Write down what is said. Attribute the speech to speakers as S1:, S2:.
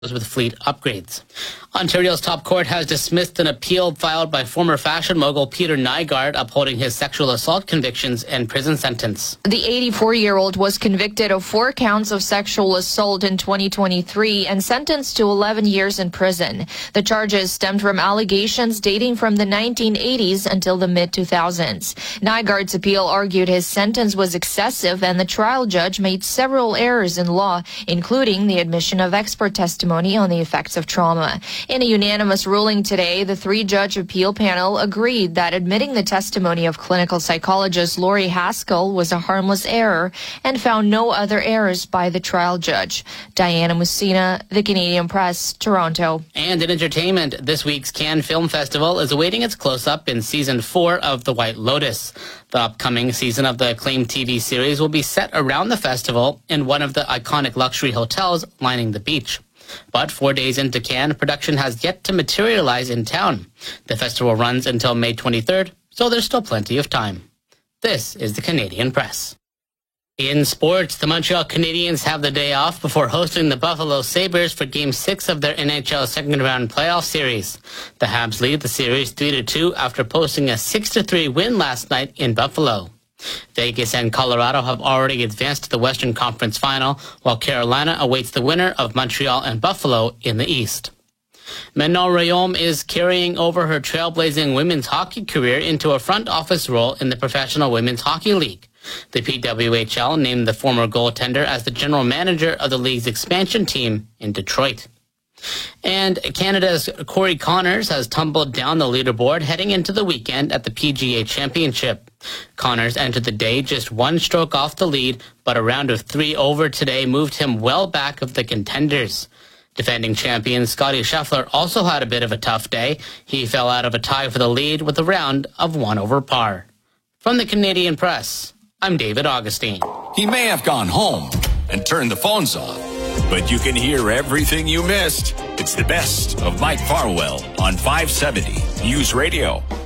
S1: with fleet upgrades. Ontario's top court has dismissed an appeal filed by former fashion mogul Peter Nygard upholding his sexual assault convictions and prison sentence.
S2: The 84-year-old was convicted of 4 counts of sexual assault in 2023 and sentenced to 11 years in prison. The charges stemmed from allegations dating from the 1980s until the mid-2000s. Nygard's appeal argued his sentence was excessive and the trial judge made several errors in law, including the admission of expert testimony on the effects of trauma. In a unanimous ruling today, the 3-judge appeal panel agreed that admitting the testimony of clinical psychologist Lori Haskell was a harmless error and found no other errors by the trial judge. Diana Messina, The Canadian Press, Toronto.
S1: And in entertainment, this week's Cannes Film Festival is awaiting its close-up in Season 4 of The White Lotus. The upcoming season of the acclaimed TV series will be set around the festival in one of the iconic luxury hotels lining the beach. But 4 days into Cannes, production has yet to materialize in town. The festival runs until May 23rd, so there's still plenty of time. This is the Canadian Press. In sports, the Montreal Canadiens have the day off before hosting the Buffalo Sabres for Game 6 of their NHL second-round playoff series. The Habs lead the series 3-2 after posting a 6-3 win last night in Buffalo. Vegas and Colorado have already advanced to the Western Conference Final, while Carolina awaits the winner of Montreal and Buffalo in the East. Manon Rhéaume is carrying over her trailblazing women's hockey career into a front office role in the Professional Women's Hockey League. The PWHL named the former goaltender as the general manager of the league's expansion team in Detroit. And Canada's Corey Connors has tumbled down the leaderboard heading into the weekend at the PGA Championship. Connors entered the day just 1 stroke off the lead, but a round of 3 over today moved him well back of the contenders. Defending champion Scottie Scheffler also had a bit of a tough day. He fell out of a tie for the lead with a round of 1 over par. From the Canadian Press, I'm David Augustine.
S3: He may have gone home and turned the phones off, but you can hear everything you missed. It's the best of Mike Farwell on 570 News Radio.